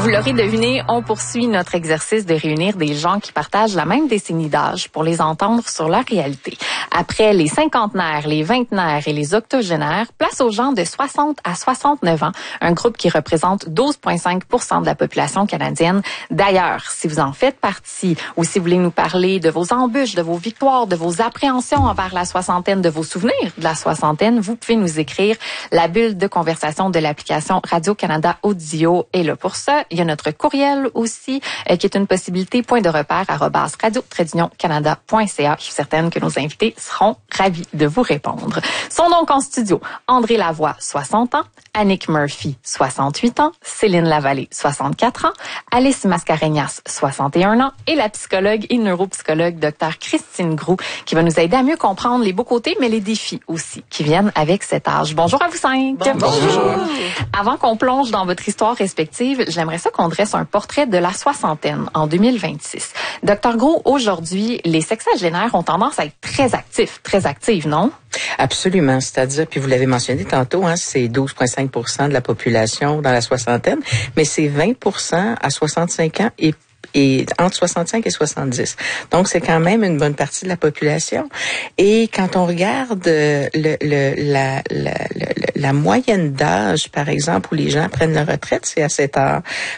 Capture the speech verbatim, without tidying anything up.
Vous l'aurez deviné, on poursuit notre exercice de réunir des gens qui partagent la même décennie d'âge pour les entendre sur leur réalité. Après les cinquantenaires, les vingtenaires et les octogénaires, place aux gens de soixante à soixante-neuf ans, un groupe qui représente douze virgule cinq pour cent de la population canadienne. D'ailleurs, si vous en faites partie ou si vous voulez nous parler de vos embûches, de vos victoires, de vos appréhensions envers la soixantaine, de vos souvenirs de la soixantaine, vous pouvez nous écrire. La bulle de conversation de l'application Radio-Canada Audio est là pour ça. Il y a notre courriel aussi, euh, qui est une possibilité, point de repère, arobase radio-canada point c a. Je suis certaine que nos invités seront ravis de vous répondre. Sont donc en studio André Lavoie, soixante ans, Annick Murphy, soixante-huit ans, Céline Lavallée, soixante-quatre ans, Alice Mascarenhas, soixante et un ans, et la psychologue et neuropsychologue Dr Christine Groux, qui va nous aider à mieux comprendre les beaux côtés, mais les défis aussi qui viennent avec cet âge. Bonjour à vous cinq. Bonjour. Bonjour. Avant qu'on plonge dans votre histoire respective, j'aimerais ça qu'on dresse un portrait de la soixantaine en deux mille vingt-six. Docteur Groux, aujourd'hui, les sexagénaires ont tendance à être très actifs, très actives, non? Absolument. C'est-à-dire, puis vous l'avez mentionné tantôt, hein, c'est douze virgule cinq pour cent de la population dans la soixantaine, mais c'est vingt pour cent à soixante-cinq ans et et entre soixante-cinq et soixante-dix. Donc, c'est quand même une bonne partie de la population. Et quand on regarde le, le, la, la, la, la moyenne d'âge, par exemple, où les gens prennent leur retraite, c'est à cette heure.